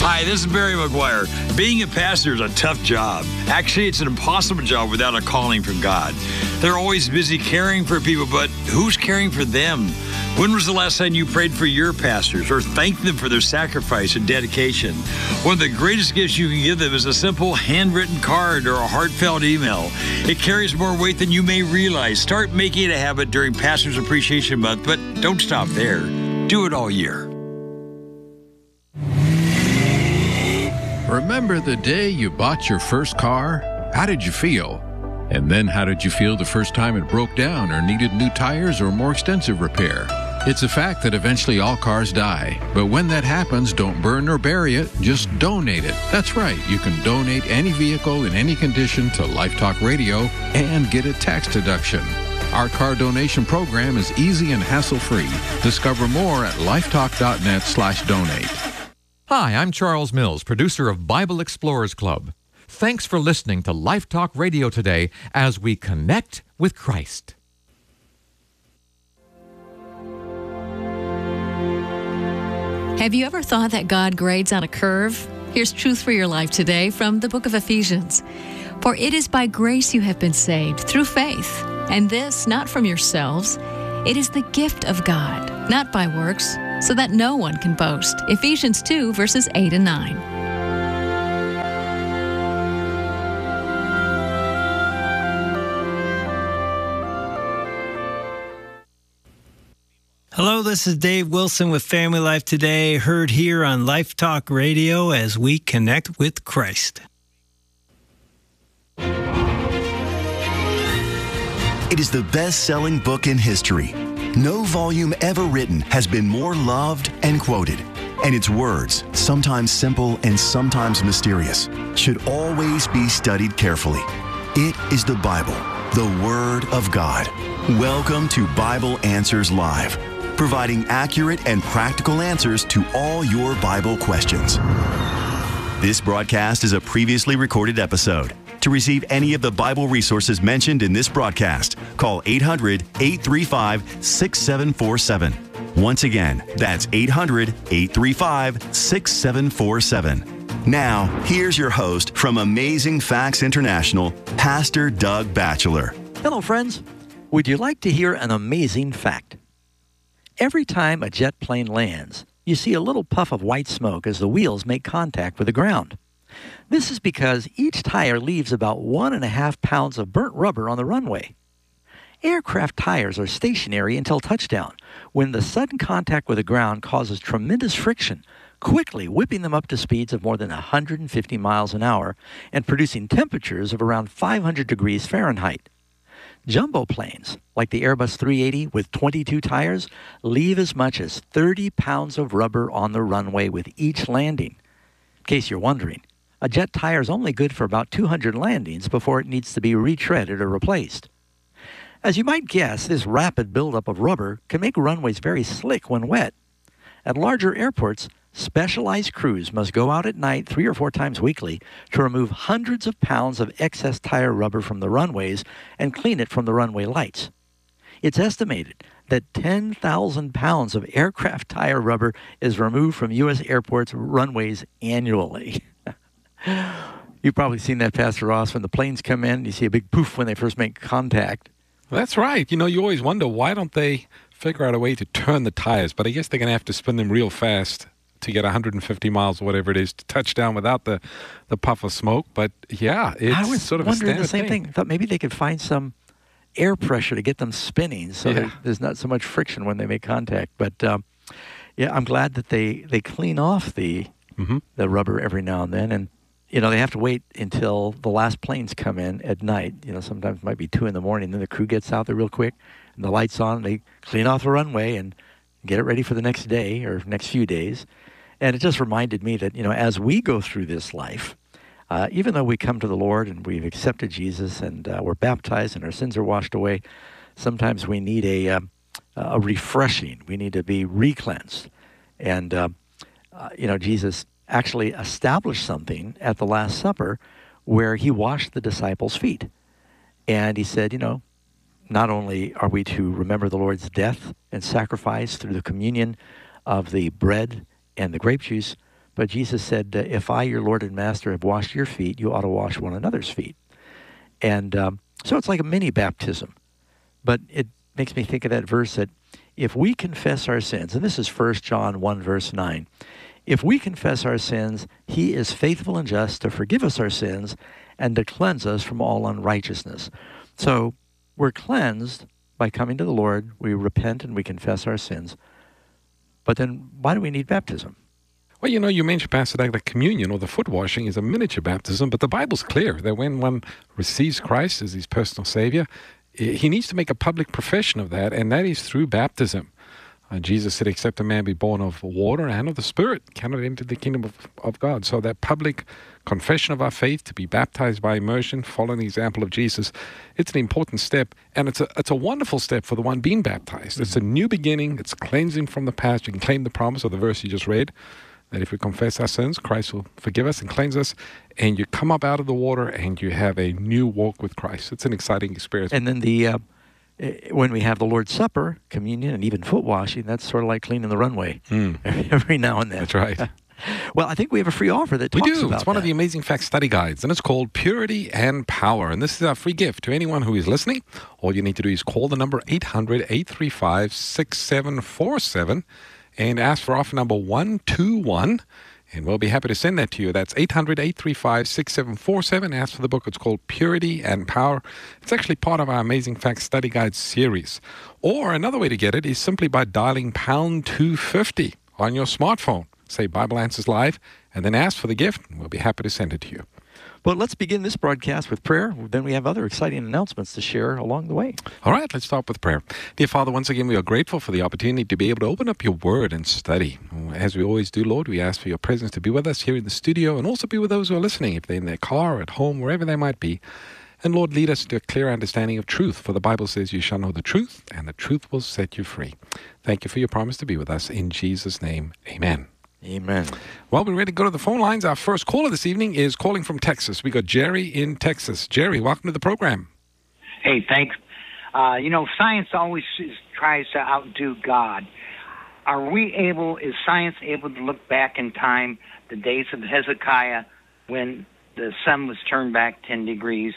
Hi, this is Barry McGuire. Being a pastor is a tough job. Actually, it's an impossible job without a calling from God. They're always busy caring for people, but who's caring for them? When was the last time you prayed for your pastors or thanked them for their sacrifice and dedication? One of the greatest gifts you can give them is a simple handwritten card or a heartfelt email. It carries more weight than you may realize. Start making it a habit during Pastors Appreciation Month, but don't stop there. Do it all year. Remember the day you bought your first car? How did you feel? And then how did you feel the first time it broke down or needed new tires or more extensive repair? It's a fact that eventually all cars die. But when that happens, don't burn or bury it, just donate it. That's right, you can donate any vehicle in any condition to Life Talk Radio and get a tax deduction. Our car donation program is easy and hassle-free. Discover more at lifetalk.net/donate. Hi, I'm Charles Mills, producer of Bible Explorers Club. Thanks for listening to Life Talk Radio today as we connect with Christ. Have you ever thought that God grades on a curve? Here's truth for your life today from the book of Ephesians. For it is by grace you have been saved, through faith, and this not from yourselves. It is the gift of God, not by works, so that no one can boast. Ephesians 2, verses 8 and 9. Hello, this is Dave Wilson with Family Life Today, heard here on Life Talk Radio as we connect with Christ. It is the best-selling book in history. No volume ever written has been more loved and quoted. And its words, sometimes simple and sometimes mysterious, should always be studied carefully. It is the Bible, the Word of God. Welcome to Bible Answers Live, providing accurate and practical answers to all your Bible questions. This broadcast is a previously recorded episode. To receive any of the Bible resources mentioned in this broadcast, call 800-835-6747. Once again, that's 800-835-6747. Now, here's your host from Amazing Facts International, Pastor Doug Batchelor. Hello, friends. Would you like to hear an amazing fact? Every time a jet plane lands, you see a little puff of white smoke as the wheels make contact with the ground. This is because each tire leaves about 1.5 pounds of burnt rubber on the runway. Aircraft tires are stationary until touchdown, when the sudden contact with the ground causes tremendous friction, quickly whipping them up to speeds of more than 150 miles an hour and producing temperatures of around 500 degrees Fahrenheit. Jumbo planes, like the Airbus 380 with 22 tires, leave as much as 30 pounds of rubber on the runway with each landing. In case you're wondering, a jet tire is only good for about 200 landings before it needs to be retreaded or replaced. As you might guess, this rapid buildup of rubber can make runways very slick when wet. At larger airports, specialized crews must go out at night 3 or 4 times weekly to remove hundreds of pounds of excess tire rubber from the runways and clean it from the runway lights. It's estimated that 10,000 pounds of aircraft tire rubber is removed from U.S. airports' runways annually. You've probably seen that, Pastor Ross, when the planes come in, you see a big poof when they first make contact. That's right. You know, you always wonder, why don't they figure out a way to turn the tires? But I guess they're going to have to spin them real fast to get 150 miles or whatever it is to touch down without the puff of smoke. But, yeah, it's sort of a standard thing. I was wondering the same thing. I thought maybe they could find some air pressure to get them spinning so there's not so much friction when they make contact. But, I'm glad that they clean off the rubber every now and then. And you know, they have to wait until the last planes come in at night. You know, sometimes it might be 2 in the morning. Then the crew gets out there real quick, and the lights on. They clean off the runway and get it ready for the next day or next few days. And it just reminded me that, you know, as we go through this life, even though we come to the Lord and we've accepted Jesus and we're baptized and our sins are washed away, sometimes we need a refreshing. We need to be re-cleansed. And, Jesus actually established something at the Last Supper where he washed the disciples' feet. And he said, you know, not only are we to remember the Lord's death and sacrifice through the communion of the bread and the grape juice, But Jesus said, if I, your Lord and Master, have washed your feet, you ought to wash one another's feet. And so it's like a mini baptism. But it makes me think of that verse that if we confess our sins, and this is 1 John 1, verse 9, if we confess our sins, he is faithful and just to forgive us our sins and to cleanse us from all unrighteousness. So we're cleansed by coming to the Lord. We repent and we confess our sins. But then why do we need baptism? Well, you mentioned, Pastor Doug, that communion or the foot washing is a miniature baptism, but the Bible's clear that when one receives Christ as his personal Savior, he needs to make a public profession of that, and that is through baptism. Jesus said, except a man be born of water and of the Spirit, cannot enter the kingdom of God. So that public confession of our faith, to be baptized by immersion, following the example of Jesus, it's an important step, and it's a wonderful step for the one being baptized. Mm-hmm. It's a new beginning. It's cleansing from the past. You can claim the promise of the verse you just read, that if we confess our sins, Christ will forgive us and cleanse us, and you come up out of the water and you have a new walk with Christ. It's an exciting experience. And then when we have the Lord's Supper, communion, and even foot washing, that's sort of like cleaning the runway every now and then. That's right. Well, I think we have a free offer that talks about that. We do. It's one of the Amazing Facts study guides, and it's called Purity and Power. And this is our free gift to anyone who is listening. All you need to do is call the number 800-835-6747 and ask for offer number 121. And we'll be happy to send that to you. That's 800-835-6747. Ask for the book. It's called Purity and Power. It's actually part of our Amazing Facts Study Guide series. Or another way to get it is simply by dialing pound 250 on your smartphone. Say Bible Answers Live, and then ask for the gift, and we'll be happy to send it to you. Well, let's begin this broadcast with prayer. Then we have other exciting announcements to share along the way. All right, let's start with prayer. Dear Father, once again, we are grateful for the opportunity to be able to open up your word and study. As we always do, Lord, we ask for your presence to be with us here in the studio and also be with those who are listening, if they're in their car, at home, wherever they might be. And Lord, lead us to a clear understanding of truth, for the Bible says you shall know the truth, and the truth will set you free. Thank you for your promise to be with us. In Jesus' name, amen. Amen. Well, we're ready to go to the phone lines. Our first caller this evening is calling from Texas. We got Jerry in Texas. Jerry, welcome to the program. Hey, thanks. Science always tries to outdo God. Is science able to look back in time, the days of Hezekiah, when the sun was turned back 10 degrees?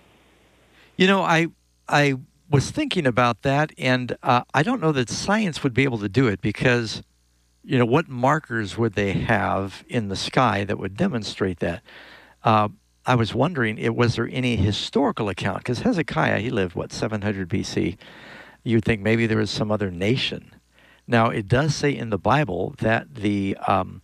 I was thinking about that, and I don't know that science would be able to do it because, what markers would they have in the sky that would demonstrate that? I was wondering, was there any historical account? Because Hezekiah, he lived, 700 BC? You'd think maybe there was some other nation. Now, it does say in the Bible that the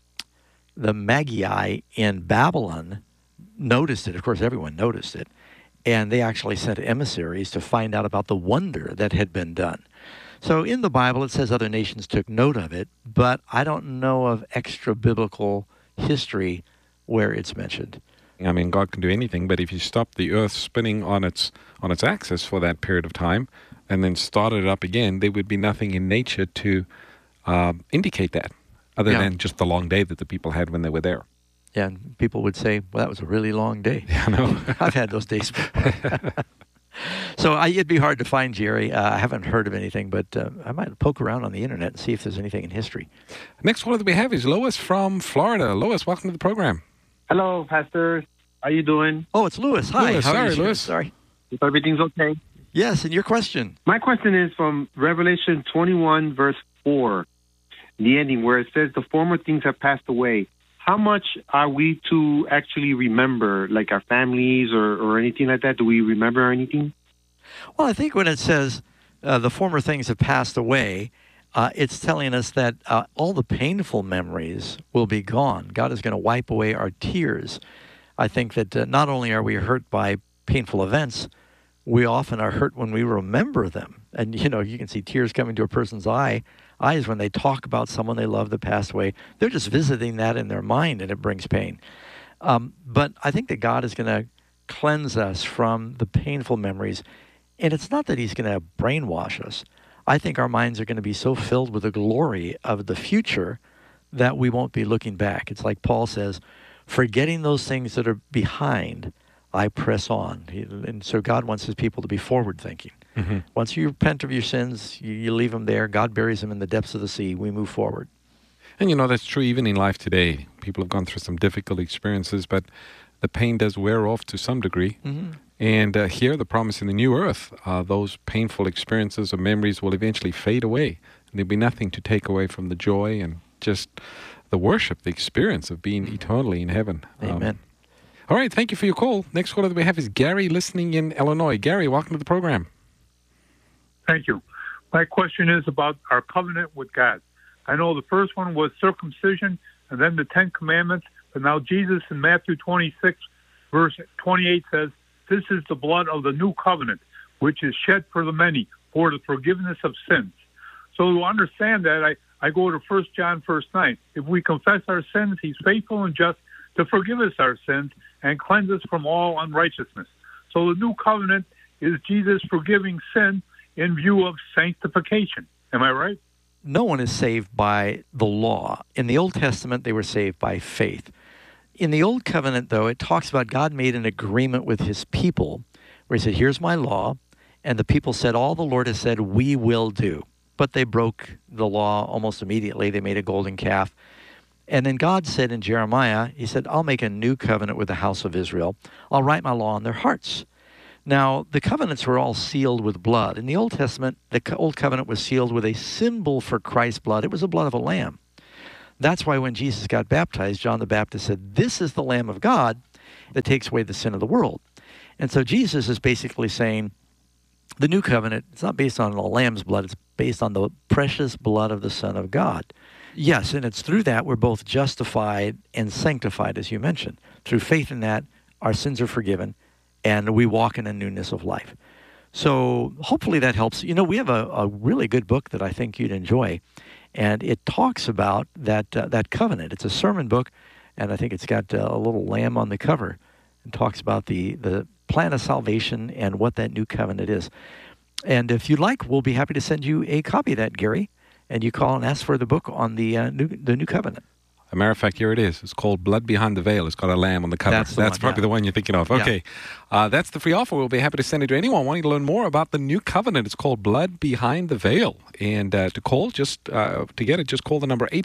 Magi in Babylon noticed it. Of course, everyone noticed it. And they actually sent emissaries to find out about the wonder that had been done. So in the Bible, it says other nations took note of it, but I don't know of extra-biblical history where it's mentioned. I mean, God can do anything, but if you stop the earth spinning on its axis for that period of time and then started it up again, there would be nothing in nature to indicate that, other than just the long day that the people had when they were there. Yeah, and people would say, well, that was a really long day. Yeah, I know. I've had those days before. So it'd be hard to find, Jerry. I haven't heard of anything, but I might poke around on the internet and see if there's anything in history. Next one that we have is Lois from Florida. Lois, welcome to the program. Hello, Pastor. How you doing? Oh, it's Louis. Hi. Louis, sorry, Louis. Sorry. If everything's okay. Yes, and your question? My question is from Revelation 21, verse 4, the ending, where it says, the former things have passed away. How much are we to actually remember, like our families or anything like that? Do we remember anything? Well, I think when it says the former things have passed away, it's telling us that all the painful memories will be gone. God is going to wipe away our tears. I think that not only are we hurt by painful events, we often are hurt when we remember them. And, you can see tears coming to a person's eyes when they talk about someone they love that passed away. They're just visiting that in their mind, and it brings pain. But I think that God is going to cleanse us from the painful memories. And it's not that he's going to brainwash us. I think our minds are going to be so filled with the glory of the future that we won't be looking back. It's like Paul says, forgetting those things that are behind, I press on. And so God wants his people to be forward-thinking. Mm-hmm. Once you repent of your sins, you leave them there. God buries them in the depths of the sea. We move forward. And that's true even in life today. People have gone through some difficult experiences, but the pain does wear off to some degree. Mm-hmm. And here, the promise in the new earth, those painful experiences or memories will eventually fade away. And there'll be nothing to take away from the joy and just the worship, the experience of being eternally in heaven. Amen. All right, thank you for your call. Next caller that we have is Gary, listening in Illinois. Gary, welcome to the program. Thank you. My question is about our covenant with God. I know the first one was circumcision and then the 10 Commandments, but now Jesus in Matthew 26, verse 28 says, "This is the blood of the new covenant, which is shed for the many for the forgiveness of sins." So to understand that, I go to 1 John verse 9. If we confess our sins, he's faithful and just to forgive us our sins and cleanse us from all unrighteousness. So the new covenant is Jesus forgiving sin in view of sanctification. Am I right? No one is saved by the law. In the Old Testament, they were saved by faith. In the Old Covenant, though, it talks about God made an agreement with his people where he said, here's my law. And the people said, all the Lord has said, we will do. But they broke the law almost immediately. They made a golden calf. And then God said in Jeremiah, he said, I'll make a new covenant with the house of Israel. I'll write my law on their hearts. Now, the covenants were all sealed with blood. In the Old Testament, the Old Covenant was sealed with a symbol for Christ's blood. It was the blood of a lamb. That's why when Jesus got baptized, John the Baptist said, this is the Lamb of God that takes away the sin of the world. And so Jesus is basically saying, the new covenant, it's not based on a lamb's blood, it's based on the precious blood of the Son of God. Yes, and it's through that we're both justified and sanctified, as you mentioned. Through faith in that, our sins are forgiven, and we walk in a newness of life. So hopefully that helps. We have a really good book that I think you'd enjoy, and it talks about that covenant. It's a sermon book, and I think it's got a little lamb on the cover, and talks about the plan of salvation and what that new covenant is. And if you'd like, we'll be happy to send you a copy of that, Gary, and you call and ask for the book on the new covenant. As a matter of fact, here it is. It's called Blood Behind the Veil. It's got a lamb on the cover. That's probably the one you're thinking of. Okay. Yeah. That's the free offer. We'll be happy to send it to anyone wanting to learn more about the new covenant. It's called Blood Behind the Veil. And to call, to get it, just call the number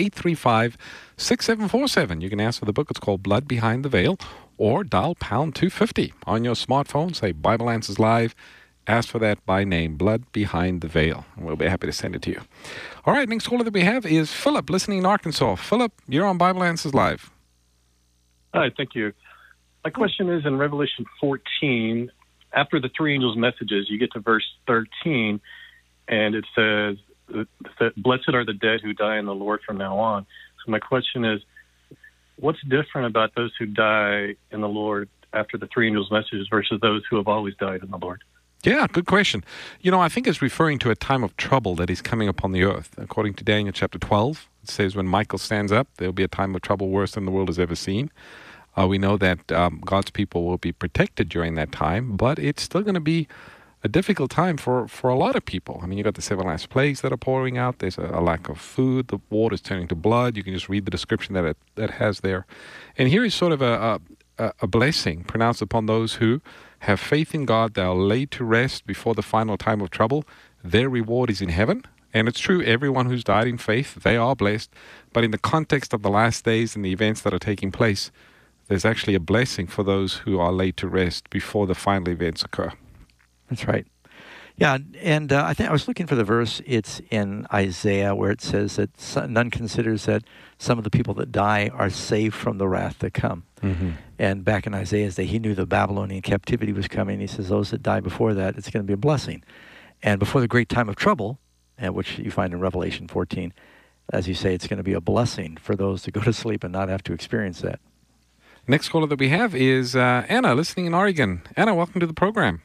800-835-6747. You can ask for the book. It's called Blood Behind the Veil, or dial pound 250 on your smartphone. Say Bible Answers Live. Ask for that by name, Blood Behind the Veil. And we'll be happy to send it to you. All right, next caller that we have is Philip, listening in Arkansas. Philip, you're on Bible Answers Live. Hi, thank you. My question is in Revelation 14, after the three angels' messages, you get to verse 13, and it says, blessed are the dead who die in the Lord from now on. So my question is, what's different about those who die in the Lord after the three angels' messages versus those who have always died in the Lord? Yeah, good question. I think it's referring to a time of trouble that is coming upon the earth. According to Daniel chapter 12, it says when Michael stands up, there will be a time of trouble worse than the world has ever seen. We know that God's people will be protected during that time, but it's still going to be a difficult time for a lot of people. I mean, you've got the 7 last plagues that are pouring out. There's a lack of food. The water's turning to blood. You can just read the description that it has there. And here is sort of a blessing pronounced upon those who have faith in God. They are laid to rest before the final time of trouble. Their reward is in heaven. And it's true, everyone who's died in faith, they are blessed. But in the context of the last days and the events that are taking place, there's actually a blessing for those who are laid to rest before the final events occur. That's right. Yeah, and I think I was looking for the verse. It's in Isaiah where it says that none considers that some of the people that die are saved from the wrath to come. Mm-hmm. And back in Isaiah's day, he knew the Babylonian captivity was coming. He says those that die before that, it's going to be a blessing. And before the great time of trouble, which you find in Revelation 14, as you say, it's going to be a blessing for those to go to sleep and not have to experience that. Next caller that we have is Anna, listening in Oregon. Anna, welcome to the program.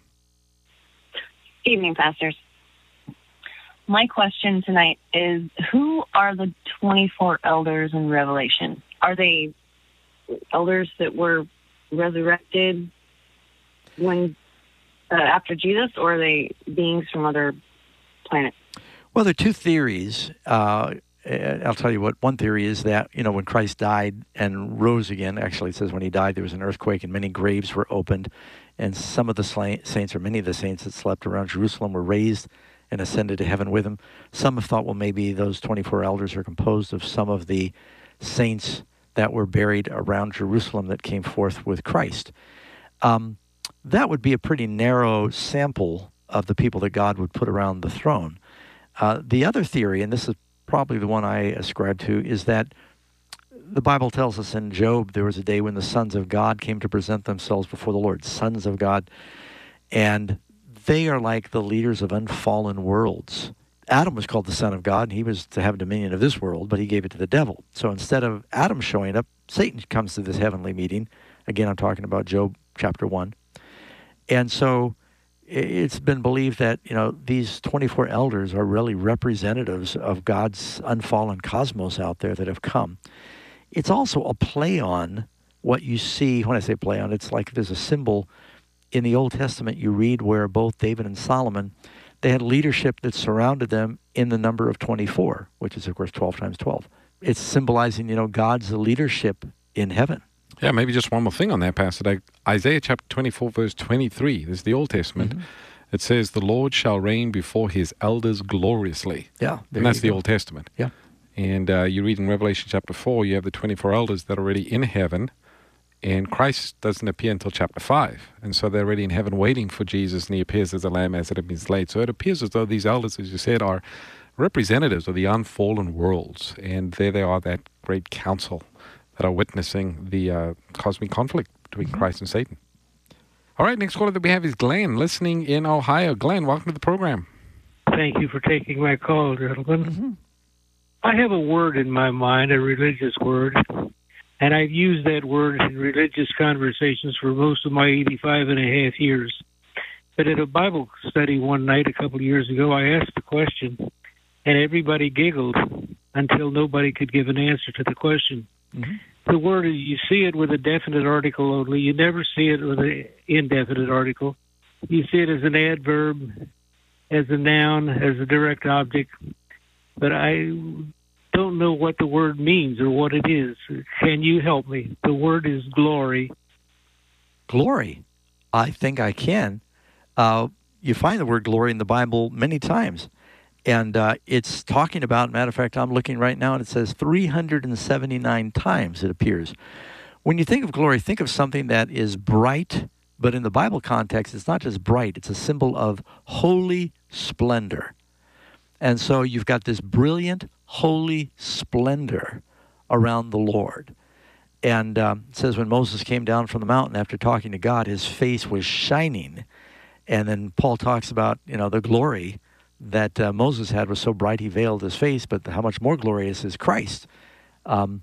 Evening, pastors. My question tonight is, who are the 24 elders in Revelation? Are they elders that were resurrected when after Jesus, or are they beings from other planets? Well, there are two theories. I'll tell you what. One theory is that, when Christ died and rose again, actually it says when he died there was an earthquake and many graves were opened, and some of the saints, or many of the saints that slept around Jerusalem, were raised and ascended to heaven with him. Some have thought, well, maybe those 24 elders are composed of some of the saints that were buried around Jerusalem that came forth with Christ. That would be a pretty narrow sample of the people that God would put around the throne. The other theory, and this is probably the one I ascribe to, is that the Bible tells us in Job there was a day when the sons of God came to present themselves before the Lord, sons of God, and they are like the leaders of unfallen worlds. Adam was called the son of God, and he was to have dominion of this world, but he gave it to the devil. So instead of Adam showing up, Satan comes to this heavenly meeting. Again, I'm talking about Job chapter 1. And so it's been believed that, these 24 elders are really representatives of God's unfallen cosmos out there that have come. It's also a play on what you see. When I say play on, it's like there's a symbol in the Old Testament you read where both David and Solomon, they had leadership that surrounded them in the number of 24, which is, of course, 12 times 12. It's symbolizing, God's leadership in heaven. Yeah, maybe just one more thing on that passage. Isaiah chapter 24, verse 23, this is the Old Testament. Mm-hmm. It says, the Lord shall reign before his elders gloriously. Yeah. And that's the Old Testament. Yeah. And you read in Revelation chapter 4, you have the 24 elders that are already in heaven, and Christ doesn't appear until chapter 5. And so they're already in heaven waiting for Jesus, and he appears as a lamb as it had been slain. So it appears as though these elders, as you said, are representatives of the unfallen worlds. And there they are, that great council that are witnessing the cosmic conflict between Christ and Satan. All right, next caller that we have is Glenn, listening in Ohio. Glenn, welcome to the program. Thank you for taking my call, gentlemen. Mm-hmm. I have a word in my mind, a religious word, and I've used that word in religious conversations for most of my 85 and a half years. But at a Bible study one night a couple of years ago, I asked the question, and everybody giggled until nobody could give an answer to the question. Mm-hmm. The word, you see it with a definite article only. You never see it with an indefinite article. You see it as an adverb, as a noun, as a direct object. But I don't know what the word means or what it is. Can you help me? The word is glory. Glory? I think I can. You find the word glory in the Bible many times. And it's talking about, matter of fact, I'm looking right now, and it says 379 times it appears. When you think of glory, think of something that is bright, but in the Bible context, it's not just bright. It's a symbol of holy splendor. And so you've got this brilliant, holy splendor around the Lord. And it says when Moses came down from the mountain after talking to God, his face was shining. And then Paul talks about, the glory that Moses had was so bright he veiled his face, but how much more glorious is Christ. And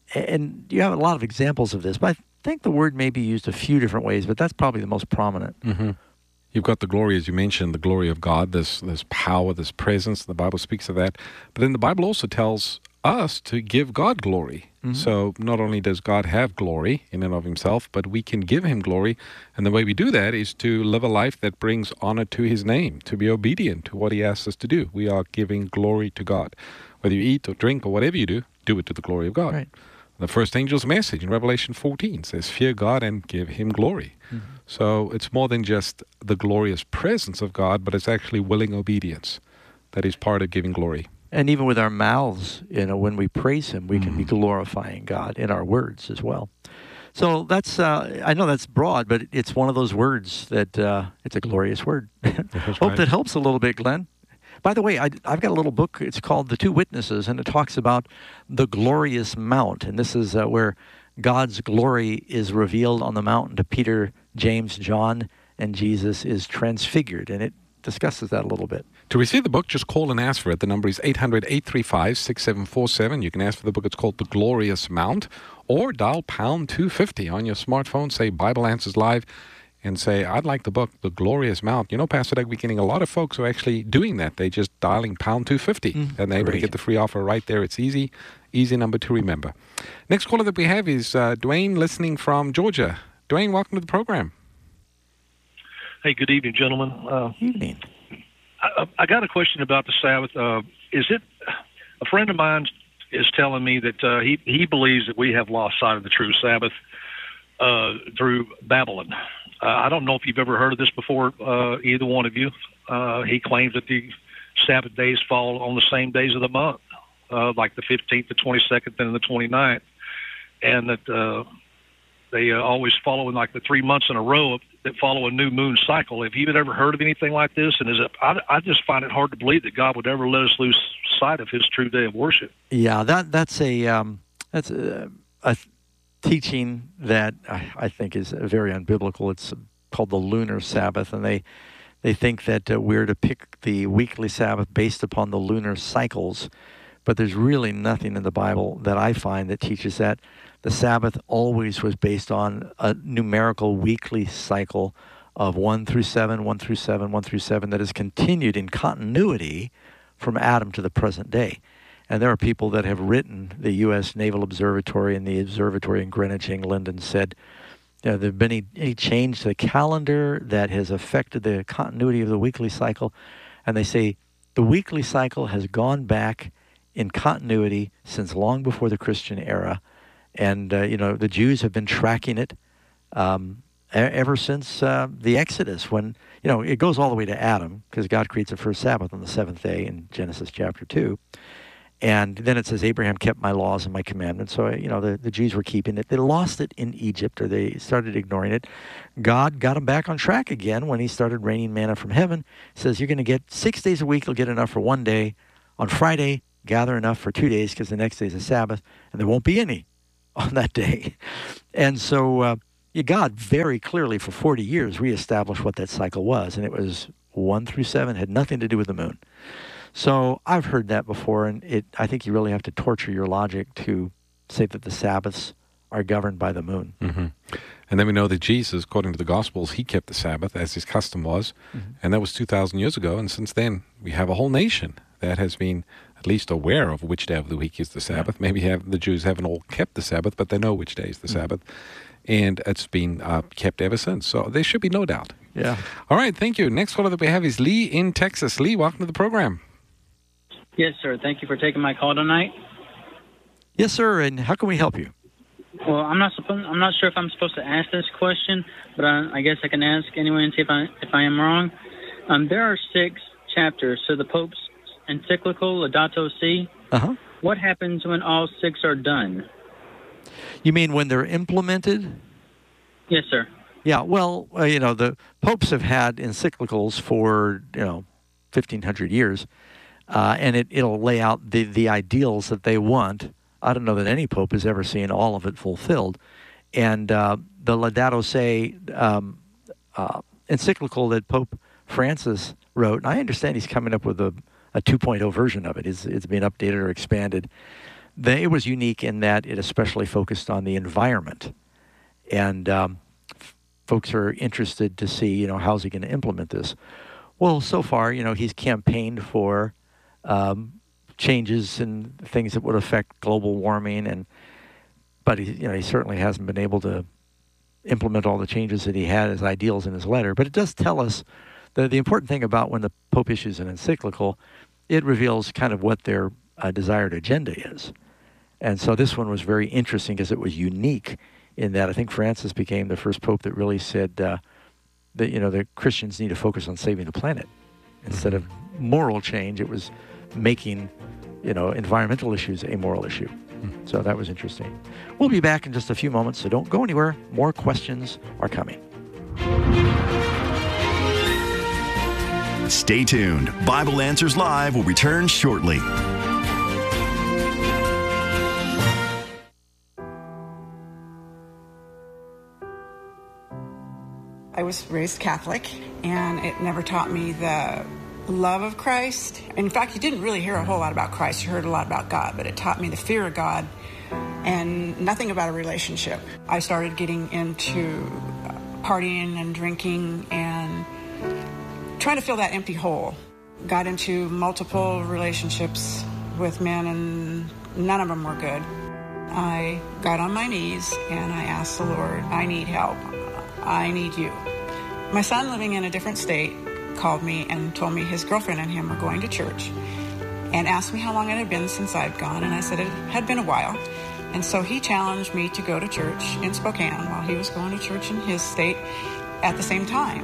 you have a lot of examples of this, but I think the word may be used a few different ways, but that's probably the most prominent. Mm-hmm. You've got the glory, as you mentioned, the glory of God, this power, this presence. The Bible speaks of that. But then the Bible also tells us to give God glory. Mm-hmm. So not only does God have glory in and of himself, but we can give him glory. And the way we do that is to live a life that brings honor to his name, to be obedient to what he asks us to do. We are giving glory to God. Whether you eat or drink or whatever you do it to the glory of God. Right. The first angel's message in Revelation 14 says, fear God and give him glory. Mm-hmm. So it's more than just the glorious presence of God, but it's actually willing obedience that is part of giving glory. And even with our mouths, when we praise him, we can be glorifying God in our words as well. So that's, I know that's broad, but it's one of those words that it's a glorious word. Hope that helps a little bit, Glenn. By the way, I've got a little book. It's called The Two Witnesses, and it talks about the glorious mount. And this is where God's glory is revealed on the mountain to Peter, James, John, and Jesus is transfigured. And it discusses that a little bit. To receive the book, just call and ask for it. The number is 800-835-6747. You can ask for the book. It's called The Glorious Mount. Or dial pound 250 on your smartphone. Say Bible Answers Live. And say, I'd like the book, The Glorious Mount. Pastor Doug, we're getting a lot of folks who are actually doing that. They're just dialing pound 250, and they're able to get the free offer right there. It's easy number to remember. Next caller that we have is Dwayne, listening from Georgia. Dwayne, welcome to the program. Hey, good evening, gentlemen. Evening. I got a question about the Sabbath. Is it a friend of mine is telling me that he believes that we have lost sight of the true Sabbath through Babylon. I don't know if you've ever heard of this before, either one of you. He claims that Sabbath days fall on the same days of the month, like the 15th, the 22nd, and the 29th, and that they always follow in like the 3 months in a row that follow a new moon cycle. Have you ever heard of anything like this? And I just find it hard to believe that God would ever let us lose sight of His true day of worship. Yeah, that's a teaching that I think is very unbiblical. It's called the lunar Sabbath, and they think that we're to pick the weekly Sabbath based upon the lunar cycles, but there's really nothing in the Bible that I find that teaches that. The Sabbath always was based on a numerical weekly cycle of 1 through 7, 1 through 7, 1 through 7 that has continued in continuity from Adam to the present day. And there are people that have written the U.S. Naval Observatory and the observatory in Greenwich, England, and said, there have been any change to the calendar that has affected the continuity of the weekly cycle. And they say the weekly cycle has gone back in continuity since long before the Christian era. And, the Jews have been tracking it ever since the Exodus, when, it goes all the way to Adam, because God creates the first Sabbath on the seventh day in Genesis chapter 2. And then it says, Abraham kept my laws and my commandments. So, the Jews were keeping it. They lost it in Egypt, or they started ignoring it. God got them back on track again when He started raining manna from heaven. He says, you're going to get 6 days a week. You'll get enough for 1 day. On Friday, gather enough for 2 days, because the next day is a Sabbath, and there won't be any on that day. And so God very clearly for 40 years reestablished what that cycle was, and it was 1 through 7, had nothing to do with the moon. So I've heard that before, and I think you really have to torture your logic to say that the Sabbaths are governed by the moon. Mm-hmm. And then we know that Jesus, according to the Gospels, He kept the Sabbath as His custom was, and that was 2,000 years ago, and since then we have a whole nation that has been at least aware of which day of the week is the Sabbath. Yeah. Maybe the Jews haven't all kept the Sabbath, but they know which day is the Sabbath. And it's been kept ever since. So there should be no doubt. Yeah. All right, thank you. Next caller that we have is Lee in Texas. Lee, welcome to the program. Yes, sir. Thank you for taking my call tonight. Yes, sir. And how can we help you? Well, I'm not sure if I'm supposed to ask this question, but I guess I can ask anyway and see if I am wrong. There are 6 chapters to the Pope's encyclical Laudato Si. What happens when all 6 are done? You mean when they're implemented? Yes, sir. Yeah, well, the popes have had encyclicals for, 1,500 years, and it'll lay out the ideals that they want. I don't know that any pope has ever seen all of it fulfilled. And the Laudato Si encyclical that Pope Francis wrote, and I understand he's coming up with a 2.0 version of it. It's been updated or expanded. It was unique in that it especially focused on the environment. And folks are interested to see, how's he going to implement this? Well, so far, he's campaigned for changes and things that would affect global warming, but he certainly hasn't been able to implement all the changes that he had as ideals in his letter. But it does tell us the important thing about when the Pope issues an encyclical, it reveals kind of what their desired agenda is. And so this one was very interesting because it was unique in that I think Francis became the first Pope that really said that, the Christians need to focus on saving the planet. Instead of moral change, it was making, environmental issues a moral issue. So that was interesting. We'll be back in just a few moments, so don't go anywhere. More questions are coming. Stay tuned. Bible Answers Live will return shortly. I was raised Catholic, and it never taught me the love of Christ. In fact, you didn't really hear a whole lot about Christ. You heard a lot about God, but it taught me the fear of God and nothing about a relationship. I started getting into partying and drinking and trying to fill that empty hole. Got into multiple relationships with men, and none of them were good. I got on my knees and I asked the Lord, I need help. I need you. My son, living in a different state, called me and told me his girlfriend and him were going to church and asked me how long it had been since I'd gone, and I said it had been a while. And so he challenged me to go to church in Spokane while he was going to church in his state at the same time.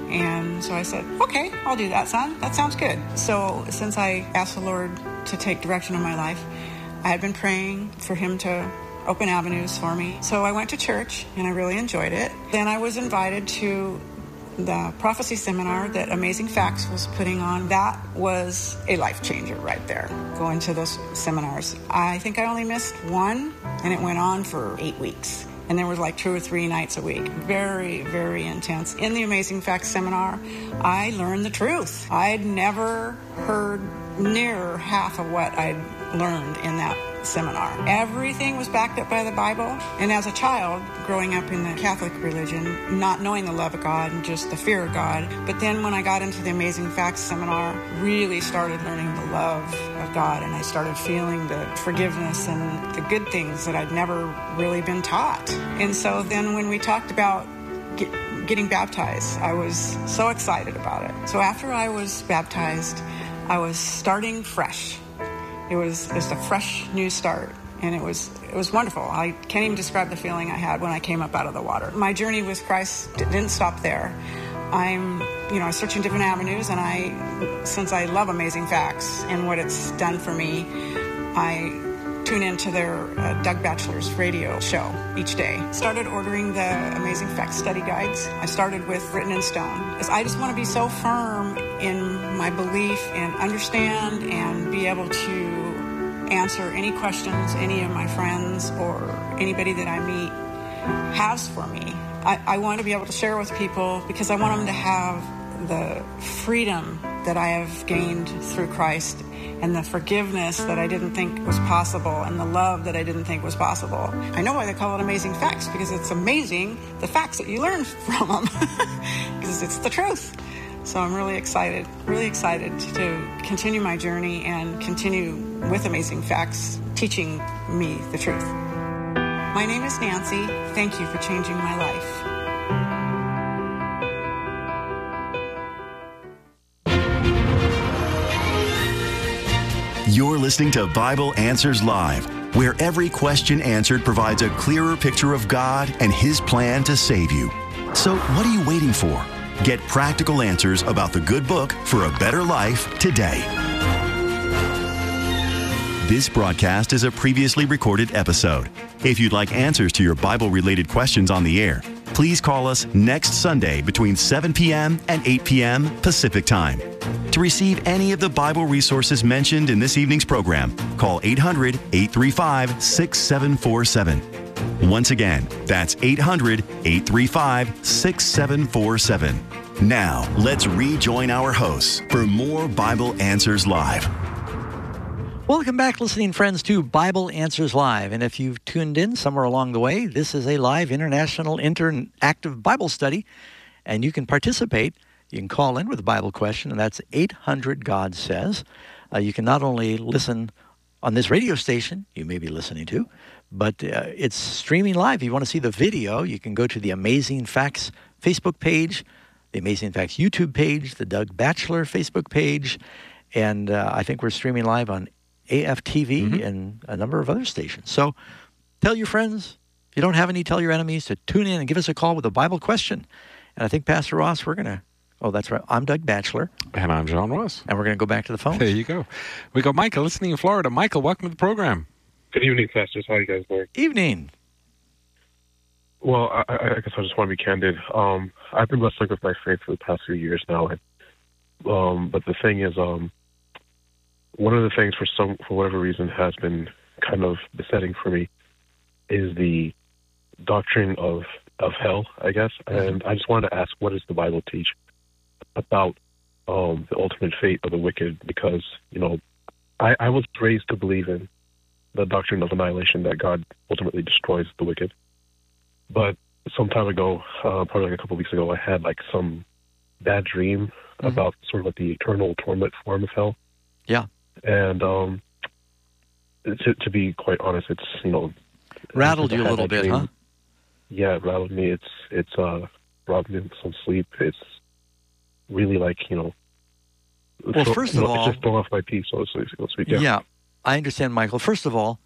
And so I said, okay, I'll do that, son. That sounds good. So since I asked the Lord to take direction in my life, I had been praying for him to open avenues for me. So I went to church, and I really enjoyed it. Then I was invited to the prophecy seminar that Amazing Facts was putting on. That was a life changer right there, going to those seminars. I think I only missed one, and it went on for 8 weeks. And there was like 2 or 3 nights a week. Very, very intense. In the Amazing Facts seminar, I learned the truth. I'd never heard near half of what I'd learned in that seminar. Everything was backed up by the Bible. And as a child, growing up in the Catholic religion, not knowing the love of God and just the fear of God. But then when I got into the Amazing Facts seminar, really started learning the love of God, and I started feeling the forgiveness and the good things that I'd never really been taught. And so then when we talked about getting baptized, I was so excited about it. So after I was baptized, I was starting fresh. It was just a fresh new start, and it was wonderful. I can't even describe the feeling I had when I came up out of the water. My journey with Christ didn't stop there. I'm searching different avenues, and since I love Amazing Facts and what it's done for me, I tune into their Doug Batchelor's radio show each day. Started ordering the Amazing Facts study guides. I started with Written in Stone. I just want to be so firm in my belief and understand and be able to answer any questions any of my friends or anybody that I meet has for me. I want to be able to share with people because I want them to have the freedom that I have gained through Christ and the forgiveness that I didn't think was possible and the love that I didn't think was possible. I know why they call it Amazing Facts, because it's amazing the facts that you learn from them, because it's the truth. So I'm really excited to continue my journey and continue with Amazing Facts, teaching me the truth. My name is Nancy. Thank you for changing my life. You're listening to Bible Answers Live, where every question answered provides a clearer picture of God and His plan to save you. So what are you waiting for? Get practical answers about the good book for a better life today. This broadcast is a previously recorded episode. If you'd like answers to your Bible-related questions on the air, please call us next Sunday between 7 p.m. and 8 p.m. Pacific Time. To receive any of the Bible resources mentioned in this evening's program, call 800-835-6747. Once again, that's 800-835-6747. Now, let's rejoin our hosts for more Bible Answers Live. Welcome back, listening friends, to Bible Answers Live. And if you've tuned in somewhere along the way, this is a live international interactive Bible study, and you can participate. You can call in with a Bible question, and that's 800-GOD-SAYS. You can not only listen on this radio station you may be listening to, but it's streaming live. If you want to see the video, you can go to the Amazing Facts Facebook page, the Amazing Facts YouTube page, the Doug Batchelor Facebook page, and I think we're streaming live on AFTV and a number of other stations. So tell your friends. If you don't have any, tell your enemies to tune in and give us a call with a Bible question. And I think, Pastor Ross, we're going to... Oh, that's right. I'm Doug Batchelor. And I'm John Ross. And we're going to go back to the phone. There you go. We got Michael listening in Florida. Michael, welcome to the program. Good evening, pastors. How are you guys doing? Evening. Well, I guess I just want to be candid. I've been wrestling with my faith for the past few years now. But the thing is, one of the things for whatever reason has been kind of besetting for me is the doctrine of hell, I guess. And I just wanted to ask, what does the Bible teach about the ultimate fate of the wicked? Because, I was raised to believe in the doctrine of annihilation, that God ultimately destroys the wicked. But some time ago, probably like a couple of weeks ago, I had like some bad dream about sort of like the eternal torment form of hell. Yeah. And to be quite honest, it's, rattled you a little bit, huh? Yeah, it rattled me. It's robbed me of some sleep. It's really like, Well, first of all, it's just thrown off my peace, so to speak. Yeah, I understand, Michael. First of all,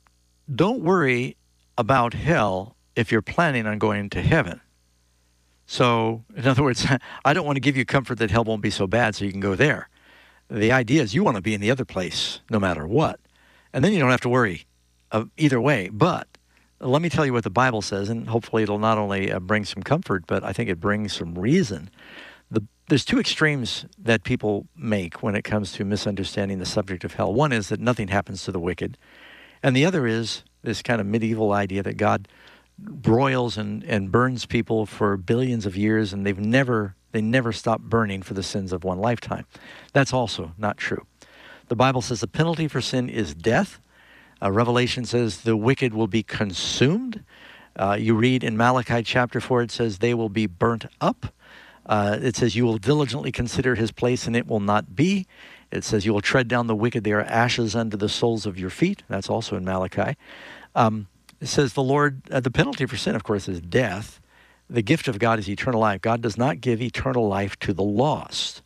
don't worry about hell if you're planning on going to heaven. So, in other words, I don't want to give you comfort that hell won't be so bad so you can go there. The idea is you want to be in the other place no matter what. And then you don't have to worry either way. But let me tell you what the Bible says, and hopefully it'll not only bring some comfort, but I think it brings some reason. There's two extremes that people make when it comes to misunderstanding the subject of hell. One is that nothing happens to the wicked. And the other is this kind of medieval idea that God broils and burns people for billions of years, and they never stop burning for the sins of one lifetime. That's also not true. The Bible says the penalty for sin is death. Revelation says the wicked will be consumed. You read in Malachi chapter 4, it says they will be burnt up. It says you will diligently consider his place and it will not be. It says you will tread down the wicked. They are ashes under the soles of your feet. That's also in Malachi. It says the Lord, the penalty for sin, of course, is death. The gift of God is eternal life. God does not give eternal life to the lost.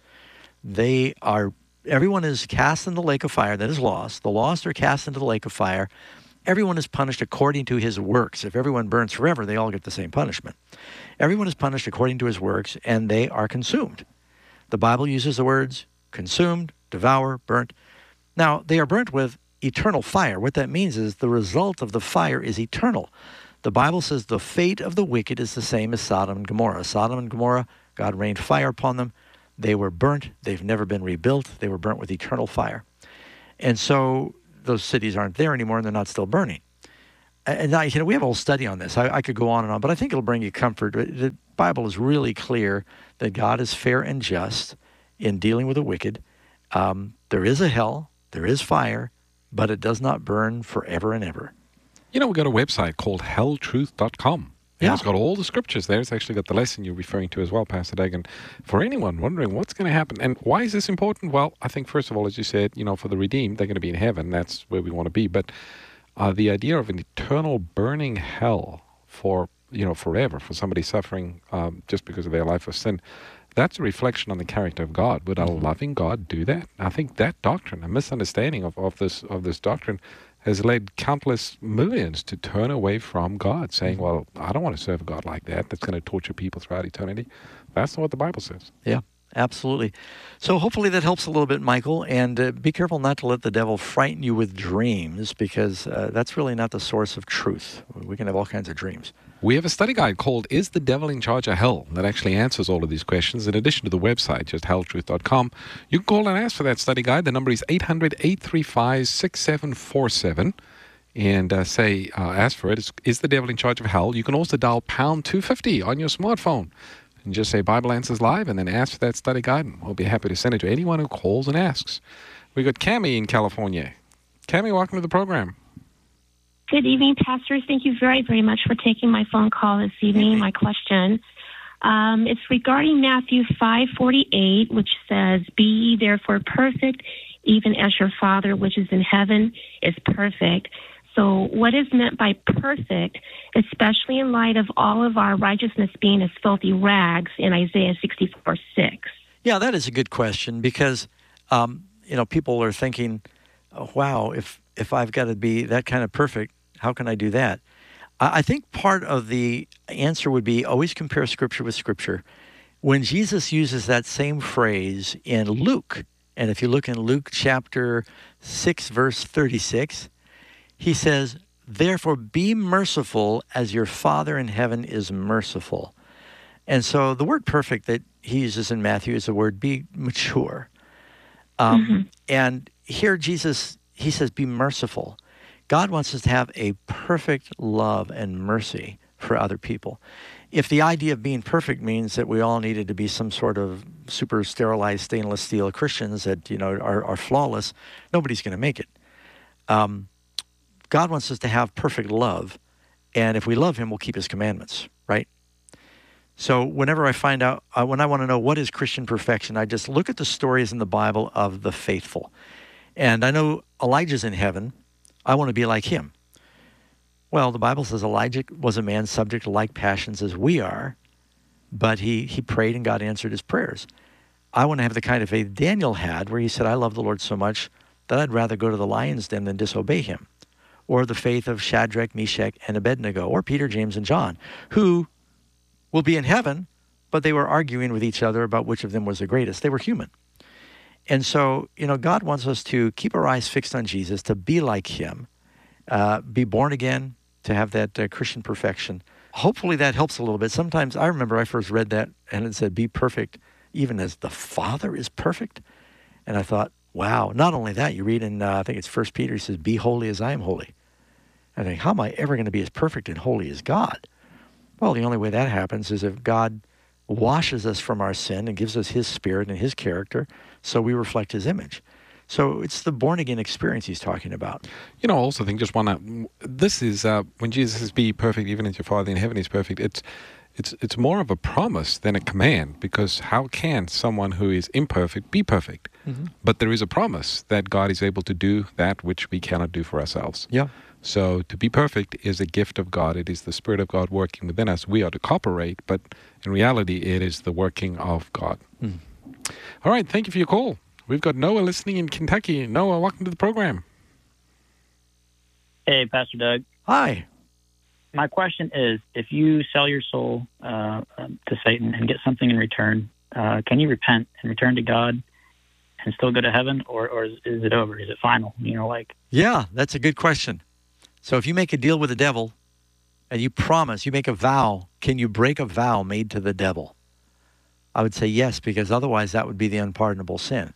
Everyone is cast in the lake of fire that is lost. The lost are cast into the lake of fire. Everyone is punished according to his works. If everyone burns forever, they all get the same punishment. Everyone is punished according to his works, and they are consumed. The Bible uses the words consumed, devour, burnt. Now, they are burnt with eternal fire. What that means is the result of the fire is eternal. The Bible says the fate of the wicked is the same as Sodom and Gomorrah. Sodom and Gomorrah, God rained fire upon them. They were burnt. They've never been rebuilt. They were burnt with eternal fire. And so those cities aren't there anymore, and they're not still burning. And now, we have a whole study on this. I could go on and on, but I think it'll bring you comfort. The Bible is really clear that God is fair and just in dealing with the wicked. There is a hell, there is fire, but it does not burn forever and ever. We've got a website called helltruth.com. Yeah. It's got all the scriptures there. It's actually got the lesson you're referring to as well, Pastor Dagan. For anyone wondering what's going to happen and why is this important? Well, I think, first of all, as you said, for the redeemed, they're going to be in heaven. That's where we want to be. But the idea of an eternal burning hell for, forever, for somebody suffering just because of their life of sin, that's a reflection on the character of God. Would a loving God do that? I think that doctrine, a misunderstanding of this doctrine, has led countless millions to turn away from God, saying, well, I don't want to serve a God like that that's going to torture people throughout eternity. That's not what the Bible says. Yeah, absolutely. So hopefully that helps a little bit, Michael, and be careful not to let the devil frighten you with dreams, because that's really not the source of truth. We can have all kinds of dreams. We have a study guide called Is the Devil in Charge of Hell? That actually answers all of these questions. In addition to the website, just helltruth.com, you can call and ask for that study guide. The number is 800-835-6747. And ask for it. Is the devil in charge of hell? You can also dial pound 250 on your smartphone and just say Bible Answers Live and then ask for that study guide. And we'll be happy to send it to anyone who calls and asks. We got Cammie in California. Cammie, welcome to the program. Good evening, pastors. Thank you very, very much for taking my phone call this evening. My question, it's regarding Matthew 5:48, which says, "Be ye therefore perfect, even as your Father which is in heaven is perfect." So what is meant by perfect, especially in light of all of our righteousness being as filthy rags in Isaiah 64:6? Yeah, that is a good question, because people are thinking, oh, wow, if I've got to be that kind of perfect, how can I do that? I think part of the answer would be always compare Scripture with Scripture. When Jesus uses that same phrase in Luke, and if you look in Luke chapter 6, verse 36, he says, "Therefore be merciful as your Father in heaven is merciful." And so the word perfect that he uses in Matthew is the word be mature. And here Jesus, he says, be merciful. God wants us to have a perfect love and mercy for other people. If the idea of being perfect means that we all needed to be some sort of super sterilized stainless steel Christians that, are flawless, nobody's going to make it. God wants us to have perfect love. And if we love him, we'll keep his commandments, right? So whenever I find out, when I want to know what is Christian perfection, I just look at the stories in the Bible of the faithful. And I know Elijah's in heaven. I want to be like him. Well, the Bible says Elijah was a man subject to like passions as we are, but he prayed and God answered his prayers. I want to have the kind of faith Daniel had, where he said, I love the Lord so much that I'd rather go to the lion's den than disobey him. Or the faith of Shadrach, Meshach, and Abednego, or Peter, James, and John, who will be in heaven, but they were arguing with each other about which of them was the greatest. They were human. And so, God wants us to keep our eyes fixed on Jesus, to be like him, be born again, to have that Christian perfection. Hopefully that helps a little bit. Sometimes I remember I first read that and it said, be perfect, even as the Father is perfect. And I thought, wow, not only that, you read in, I think it's 1 Peter, he says, be holy as I am holy. I think, how am I ever going to be as perfect and holy as God? Well, the only way that happens is if God washes us from our sin and gives us his spirit and his character so we reflect his image. So it's the born-again experience he's talking about. I also think this is when Jesus says, be perfect even as your Father in heaven is perfect, it's more of a promise than a command, because how can someone who is imperfect be perfect? Mm-hmm. But there is a promise that God is able to do that which we cannot do for ourselves. Yeah. So to be perfect is a gift of God. It is the Spirit of God working within us. We are to cooperate, but in reality, it is the working of God. Mm. All right, thank you for your call. We've got Noah listening in Kentucky. Noah, welcome to the program. Hey, Pastor Doug. Hi. My question is, if you sell your soul to Satan and get something in return, can you repent and return to God and still go to heaven, or is it over? Is it final? Yeah, that's a good question. So if you make a deal with the devil and you promise, you make a vow, can you break a vow made to the devil? I would say yes, because otherwise that would be the unpardonable sin.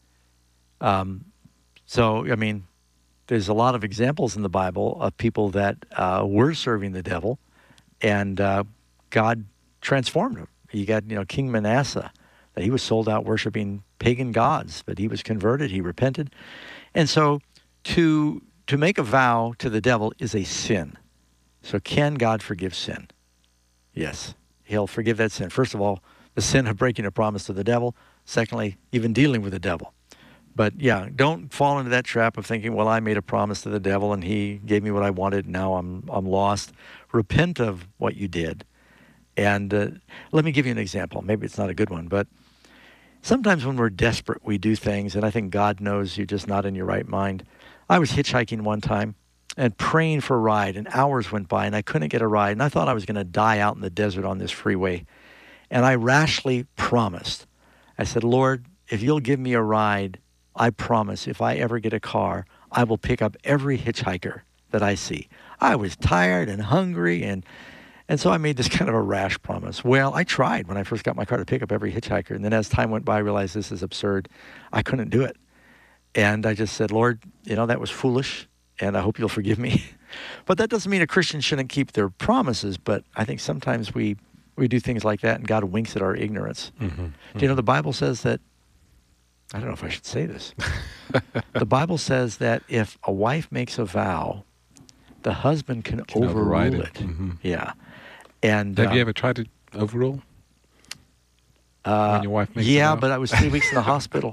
There's a lot of examples in the Bible of people that were serving the devil, and God transformed them. You got, King Manasseh, that he was sold out worshiping pagan gods, but he was converted, he repented. And so to make a vow to the devil is a sin. So can God forgive sin? Yes, he'll forgive that sin. First of all, the sin of breaking a promise to the devil. Secondly, even dealing with the devil. But yeah, don't fall into that trap of thinking, well, I made a promise to the devil and he gave me what I wanted. Now I'm lost. Repent of what you did. And let me give you an example. Maybe it's not a good one, but sometimes when we're desperate, we do things, and I think God knows you're just not in your right mind. I was hitchhiking one time and praying for a ride, and hours went by, and I couldn't get a ride, and I thought I was going to die out in the desert on this freeway. And I rashly promised. I said, Lord, if you'll give me a ride, I promise if I ever get a car, I will pick up every hitchhiker that I see. I was tired and hungry, and so I made this kind of a rash promise. Well, I tried when I first got my car to pick up every hitchhiker, and then as time went by, I realized this is absurd. I couldn't do it. And I just said, Lord, that was foolish, and I hope you'll forgive me. But that doesn't mean a Christian shouldn't keep their promises, but I think sometimes we do things like that, and God winks at our ignorance. Mm-hmm. Do you know the Bible says that, I don't know if I should say this. The Bible says that if a wife makes a vow, the husband can overrule it. Mm-hmm. Yeah. And have you ever tried to overrule? When your wife makes a vow? But I was 3 weeks in the hospital.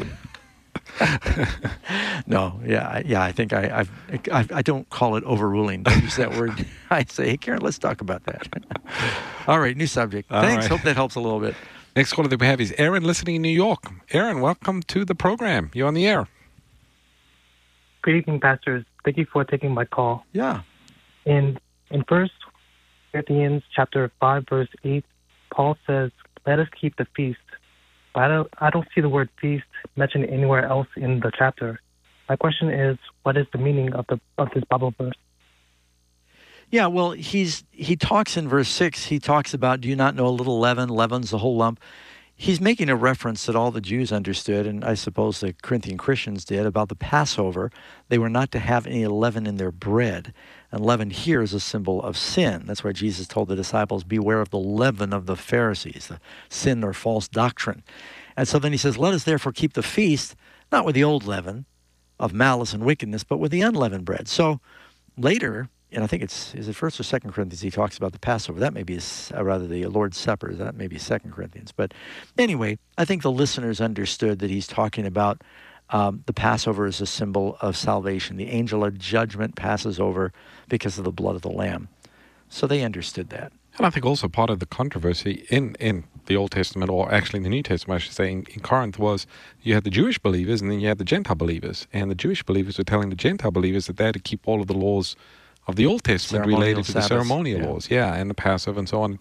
No, I think I don't call it overruling. Don't use that word. I say, hey, Karen, let's talk about that. All right, new subject. Thanks. Right. Hope that helps a little bit. Next caller that we have is Aaron, listening in New York. Aaron, welcome to the program. You're on the air. Good evening, pastors. Thank you for taking my call. Yeah. In 1 Corinthians chapter 5, verse 8, Paul says, let us keep the feast. But I don't see the word feast mentioned anywhere else in the chapter. My question is, what is the meaning of this Bible verse? Yeah, well, he talks in verse 6, he talks about, do you not know a little leaven leavens the whole lump? He's making a reference that all the Jews understood, and I suppose the Corinthian Christians did, about the Passover. They were not to have any leaven in their bread. And leaven here is a symbol of sin. That's why Jesus told the disciples, beware of the leaven of the Pharisees, the sin or false doctrine. And so then he says, let us therefore keep the feast, not with the old leaven of malice and wickedness, but with the unleavened bread. So later, and I think is it 1st or 2nd Corinthians, he talks about the Passover. That may be, rather the Lord's Supper. That may be 2nd Corinthians. But anyway, I think the listeners understood that he's talking about the Passover is a symbol of salvation. The angel of judgment passes over because of the blood of the Lamb. So they understood that. And I think also part of the controversy in the Old Testament, or actually in the New Testament, I should say, in Corinth, was you had the Jewish believers and then you had the Gentile believers. And the Jewish believers were telling the Gentile believers that they had to keep all of the laws of the Old Testament related to the ceremonial laws, and the Passover and so on.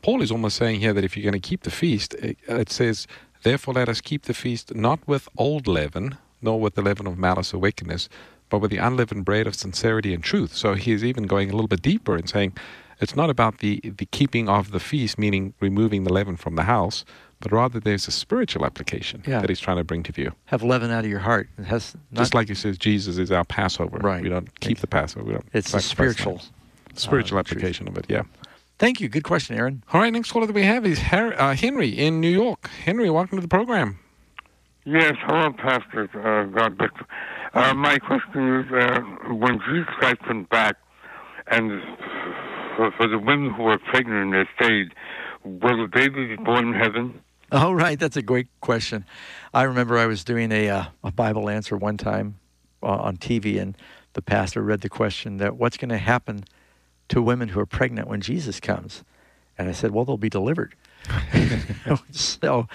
Paul is almost saying here that if you're going to keep the feast, it says, therefore let us keep the feast not with old leaven, nor with the leaven of malice or wickedness, but with the unleavened bread of sincerity and truth. So he's even going a little bit deeper and saying it's not about the keeping of the feast, meaning removing the leaven from the house, but rather there's a spiritual application that he's trying to bring to view. Have leaven out of your heart. It has just like he says, Jesus is our Passover. Right. We don't keep the Passover. We don't it's a spiritual application of it, yeah. Thank you. Good question, Aaron. All right, next caller that we have is Henry in New York. Henry, welcome to the program. Yes, hello, Pastor. God bless you. My question is, when Jesus Christ comes back, and for the women who are pregnant and they're saved, will the baby be born in heaven? Oh, right. That's a great question. I remember I was doing a Bible answer one time on TV, and the pastor read the question that what's going to happen to women who are pregnant when Jesus comes? And I said, well, they'll be delivered. So,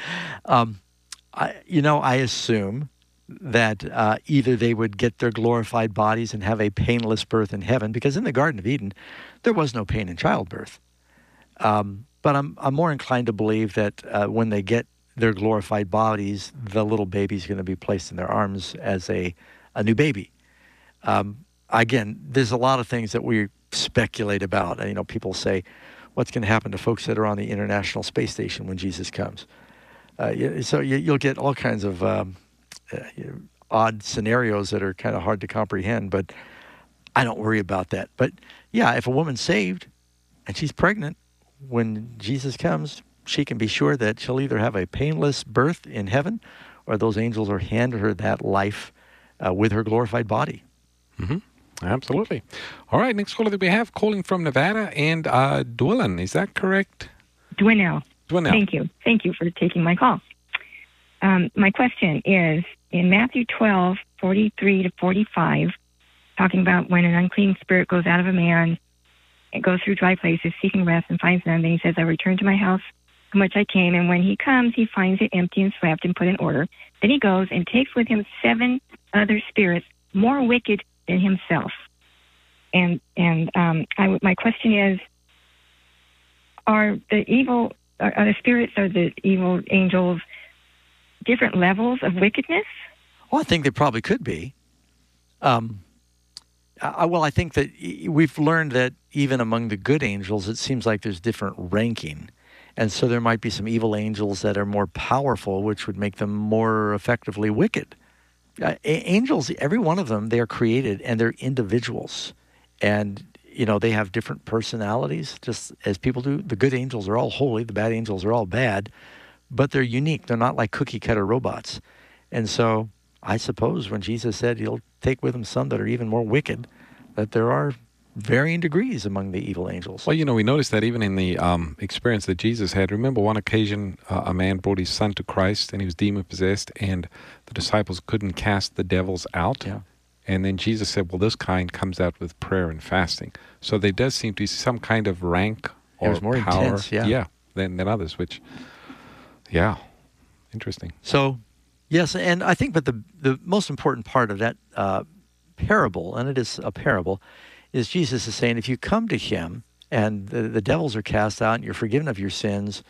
I assume that either they would get their glorified bodies and have a painless birth in heaven, because in the Garden of Eden, there was no pain in childbirth. But I'm more inclined to believe that when they get their glorified bodies, the little baby's going to be placed in their arms as a new baby. Again, there's a lot of things that we speculate about. People say, what's going to happen to folks that are on the International Space Station when Jesus comes? So you'll get all kinds of odd scenarios that are kind of hard to comprehend, but I don't worry about that. But yeah, if a woman's saved and she's pregnant, when Jesus comes, she can be sure that she'll either have a painless birth in heaven or those angels will hand her that life with her glorified body. Mm-hmm. Absolutely. All right, next caller that we have calling from Nevada and Dwillen. Is that correct? Dwinell. Dwinell. Thank you for taking my call. My question is, in Matthew 12:43-45, talking about when an unclean spirit goes out of a man, it goes through dry places, seeking rest, and finds none. Then he says, I return to my house from which I came. And when he comes, he finds it empty and swept and put in order. Then he goes and takes with him 7 other spirits more wicked than himself. And my question is, are the spirits or the evil angels different levels of wickedness? Well, I think they probably could be. I think that we've learned that even among the good angels, it seems like there's different ranking. And so there might be some evil angels that are more powerful, which would make them more effectively wicked. Angels, every one of them, they are created and they're individuals. And, they have different personalities, just as people do. The good angels are all holy. The bad angels are all bad. But they're unique. They're not like cookie-cutter robots. And so I suppose when Jesus said he'll take with him some that are even more wicked, that there are varying degrees among the evil angels. Well, we noticed that even in the experience that Jesus had. Remember one occasion a man brought his son to Christ and he was demon-possessed and the disciples couldn't cast the devils out. Yeah. And then Jesus said, well, this kind comes out with prayer and fasting. So there does seem to be some kind of rank or more power intense, than others, which, yeah, interesting. So, yes, and I think, but the most important part of that parable, and it is a parable, is Jesus is saying, if you come to him and the devils are cast out and you're forgiven of your sins,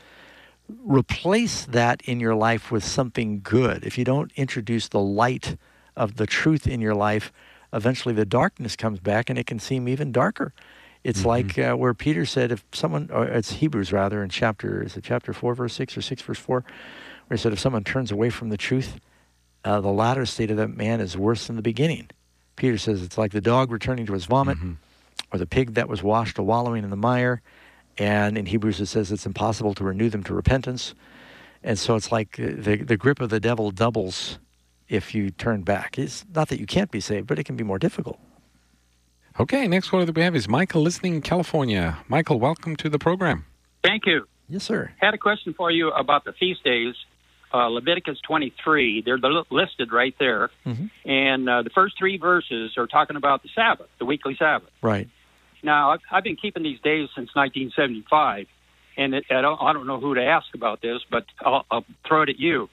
replace that in your life with something good. If you don't introduce the light of the truth in your life, eventually the darkness comes back and it can seem even darker. It's like where Peter said, if someone, or it's Hebrews rather, in chapter 4, verse 6 or 6, verse 4, where he said, if someone turns away from the truth, the latter state of that man is worse than the beginning. Peter says it's like the dog returning to his vomit, or the pig that was washed a wallowing in the mire. And in Hebrews it says it's impossible to renew them to repentance. And so it's like the grip of the devil doubles if you turn back. It's not that you can't be saved, but it can be more difficult. Okay, next caller that we have is Michael listening in California. Michael, welcome to the program. Thank you. Yes, sir. Had a question for you about the feast days. Leviticus 23, they're listed right there. And the first 3 verses are talking about the Sabbath, the weekly Sabbath. Right. Now, I've been keeping these days since 1975, and I don't know who to ask about this, but I'll throw it at you.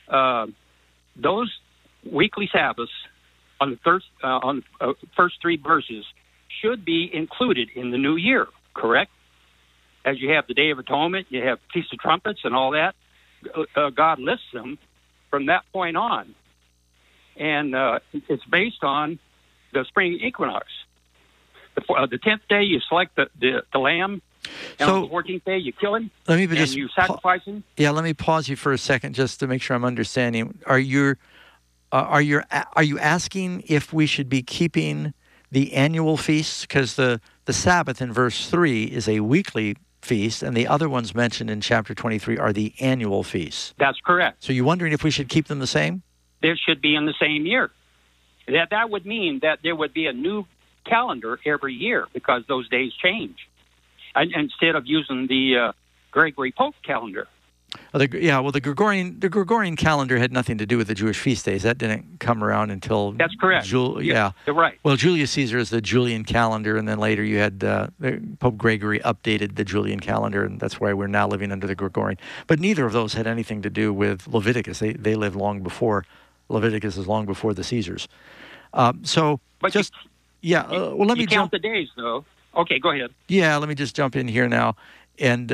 Those weekly Sabbaths on the first 3 verses should be included in the new year, correct? as you have the Day of Atonement, you have Feast of Trumpets and all that. God lists them from that point on. And it's based on the spring equinox. The 10th day, you select the lamb. And on the 14th day, you kill him, and you sacrifice him. Yeah, let me pause you for a second just to make sure I'm understanding. Are you asking if we should be keeping the annual feasts? Because the Sabbath in verse 3 is a weekly feast, and the other ones mentioned in chapter 23 are the annual feasts. That's correct. So you're wondering if we should keep them the same? They should be in the same year. That would mean that there would be a new calendar every year because those days change. Instead of using the Gregory Pope calendar. The Gregorian calendar had nothing to do with the Jewish feast days. That didn't come around until... That's correct. You're right. Well, Julius Caesar is the Julian calendar, and then later you had Pope Gregory updated the Julian calendar, and that's why we're now living under the Gregorian. But neither of those had anything to do with Leviticus. They lived long before... Leviticus is long before the Caesars. But let me count the days, though. Okay, go ahead. Yeah, let me just jump in here now. And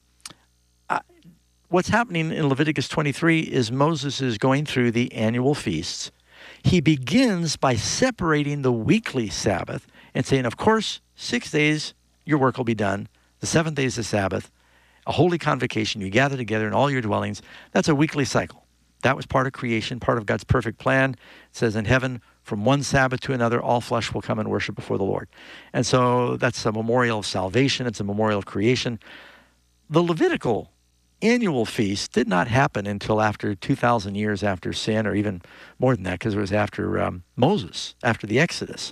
what's happening in Leviticus 23 is Moses is going through the annual feasts. He begins by separating the weekly Sabbath and saying, of course, 6 days your work will be done. The 7th day is the Sabbath, a holy convocation. You gather together in all your dwellings. That's a weekly cycle. That was part of creation, part of God's perfect plan. It says in heaven, from one Sabbath to another, all flesh will come and worship before the Lord. And so that's a memorial of salvation. It's a memorial of creation. The Levitical annual feast did not happen until after 2,000 years after sin, or even more than that, because it was after Moses, after the Exodus.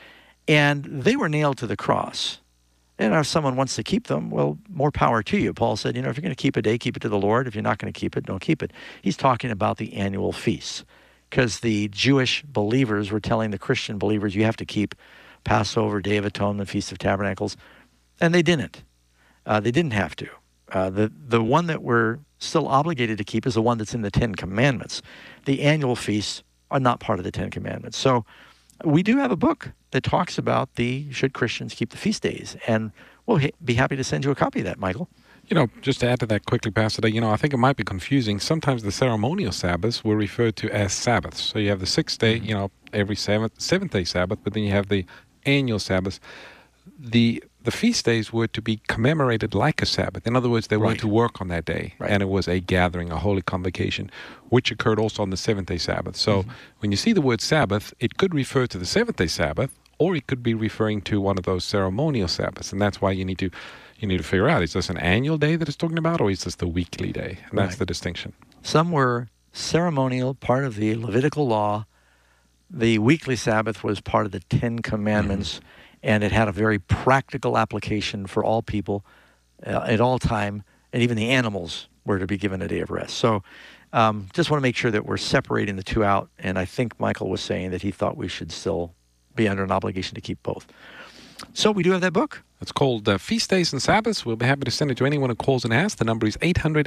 And they were nailed to the cross. And if someone wants to keep them, well, more power to you. Paul said, if you're going to keep a day, keep it to the Lord. If you're not going to keep it, don't keep it. He's talking about the annual feasts, because the Jewish believers were telling the Christian believers, you have to keep Passover, Day of Atonement, Feast of Tabernacles. And they didn't. They didn't have to. The one that we're still obligated to keep is the one that's in the Ten Commandments. The annual feasts are not part of the Ten Commandments. So we do have a book that talks about should Christians keep the feast days. And we'll be happy to send you a copy of that, Michael. Just to add to that quickly, Pastor, I think it might be confusing. Sometimes the ceremonial Sabbaths were referred to as Sabbaths. So you have the 6th day, every seventh day Sabbath, but then you have the annual Sabbath. The feast days were to be commemorated like a Sabbath. In other words, they were to work on that day, and it was a gathering, a holy convocation, which occurred also on the 7th day Sabbath. So when you see the word Sabbath, it could refer to the 7th day Sabbath, or it could be referring to one of those ceremonial Sabbaths, and that's why you need to figure out, is this an annual day that it's talking about, or is this the weekly day? And that's the distinction. Some were ceremonial, part of the Levitical law. The weekly Sabbath was part of the Ten Commandments, and it had a very practical application for all people at all time, and even the animals were to be given a day of rest. So just want to make sure that we're separating the two out, and I think Michael was saying that he thought we should still be under an obligation to keep both. So we do have that book. It's called Feast Days and Sabbaths. We'll be happy to send it to anyone who calls and asks. The number is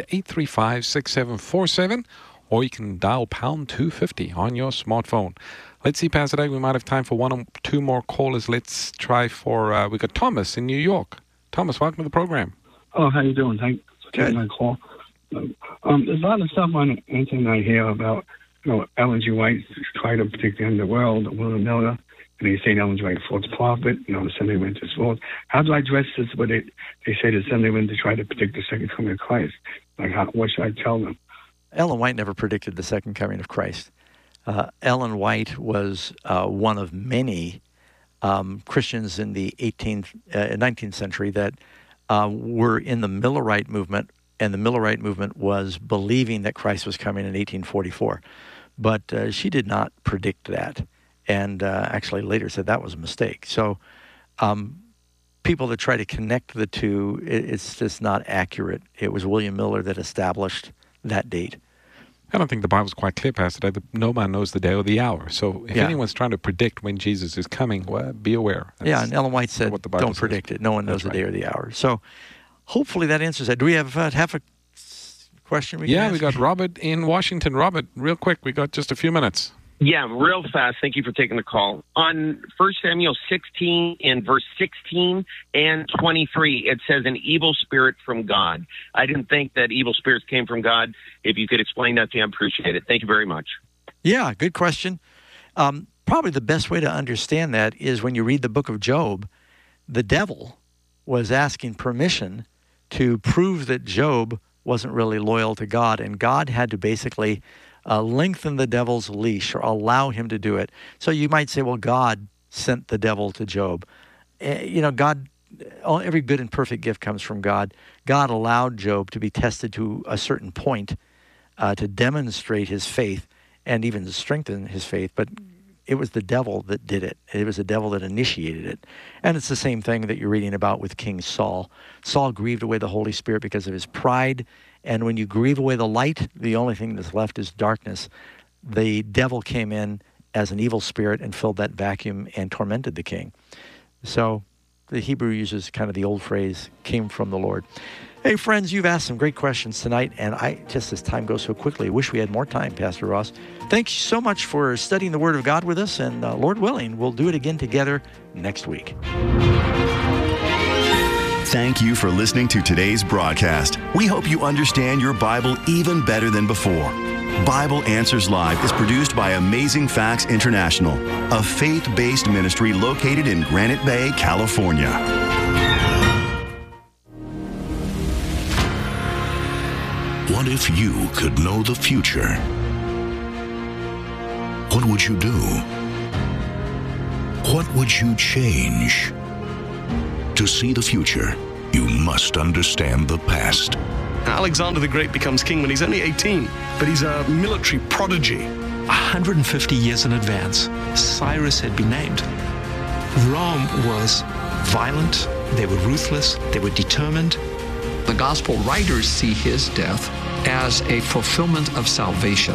800-835-6747, or you can dial pound 250 on your smartphone. Let's see, Pastor Doug, we might have time for one or two more callers. Let's try for, we got Thomas in New York. Thomas, welcome to the program. Oh, how you doing? Thanks for taking my call. There's a lot of stuff on the internet I hear about, Ellen G. White trying to predict the end of the world, William Miller, and they say Ellen G. White false prophet, the Assembly went to false. How do I address this where they say the Assembly went to try to predict the second coming of Christ? What should I tell them? Ellen White never predicted the second coming of Christ. Ellen White was one of many Christians in the 19th century that were in the Millerite movement, and the Millerite movement was believing that Christ was coming in 1844. But she did not predict that, and actually later said that was a mistake. So people that try to connect the two, it's just not accurate. It was William Miller that established that date. I don't think the Bible's quite clear, Pastor. No man knows the day or the hour. So if anyone's trying to predict when Jesus is coming, well, be aware. And Ellen White said, don't predict it. No one knows the day or the hour. So hopefully that answers that. Do we have half a question we can ask? We got Robert in Washington. Robert, real quick, we got just a few minutes. Yeah, real fast. Thank you for taking the call. On 1 Samuel 16 in verse 16 and 23, it says an evil spirit from God. I didn't think that evil spirits came from God. If you could explain that to me, I appreciate it. Thank you very much. Yeah, good question. Probably the best way to understand that is when you read the book of Job, the devil was asking permission to prove that Job wasn't really loyal to God, and God had to basically lengthen the devil's leash or allow him to do it. So you might say, well, God sent the devil to Job. God, every good and perfect gift comes from God. God allowed Job to be tested to a certain point to demonstrate his faith and even to strengthen his faith, but it was the devil that did it. It was the devil that initiated it. And it's the same thing that you're reading about with King Saul. Saul grieved away the Holy Spirit because of his pride. And when you grieve away the light, the only thing that's left is darkness. The devil came in as an evil spirit and filled that vacuum and tormented the king. So the Hebrew uses kind of the old phrase, came from the Lord. Hey, friends, you've asked some great questions tonight, and just as time goes so quickly, I wish we had more time, Pastor Ross. Thanks so much for studying the Word of God with us, and Lord willing, we'll do it again together next week. Thank you for listening to today's broadcast. We hope you understand your Bible even better than before. Bible Answers Live is produced by Amazing Facts International, a faith-based ministry located in Granite Bay, California. What if you could know the future? What would you do? What would you change? To see the future, you must understand the past. Alexander the Great becomes king when he's only 18, but he's a military prodigy. 150 years in advance, Cyrus had been named. Rome was violent, they were ruthless, they were determined. The gospel writers see his death as a fulfillment of salvation.